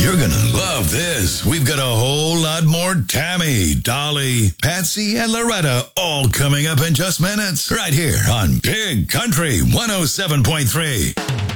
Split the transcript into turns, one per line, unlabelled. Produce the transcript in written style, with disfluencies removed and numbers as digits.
You're going to love this. We've got a whole lot more Tammy, Dolly, Patsy, and Loretta all coming up in just minutes. Right here on Big Country 107.3.